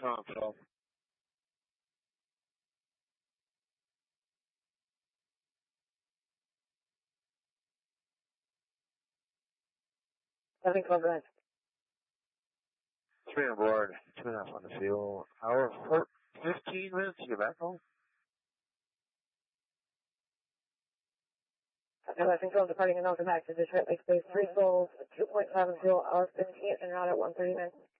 console. I think I'll go ahead. 3 on board, 2.5 on the fuel. Hour 15 minutes to get back home. And I think I'm departing and I'll come back to Detroit Lake Space 3 souls, 2.7 fuel, hour 15, and route at 1:39.